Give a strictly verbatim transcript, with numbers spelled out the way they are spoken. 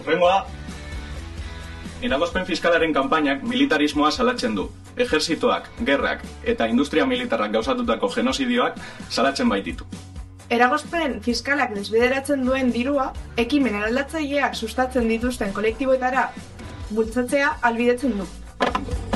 Urrengoa, eragozpen fiskalaren kanpainak militarismoa salatzen du. Ejerzitoak, gerrak eta industria militarrak gauzatutako genozidioak salatzen baititu. Eragozpen fiskalak desbideratzen duen dirua, ekimen eraldatzaileak sustatzen dituzten kolektiboetara bultzatzea ahalbidetzen du.